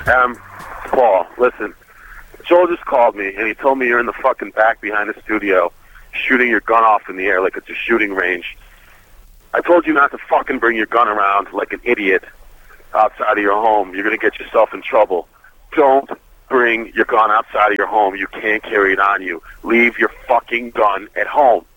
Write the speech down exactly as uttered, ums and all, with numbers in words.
Um, Paul, listen. Joel just called me, and he told me you're in the fucking back behind the studio shooting your gun off in the air like it's a shooting range. I told you not to fucking bring your gun around like an idiot outside of your home. You're going to get yourself in trouble. Don't bring your gun outside of your home. You can't carry it on you. Leave your fucking gun at home.